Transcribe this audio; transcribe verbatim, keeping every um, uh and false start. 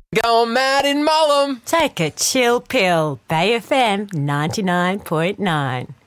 Going mad in Mullum. Take a chill pill. Bay F M ninety-nine point nine.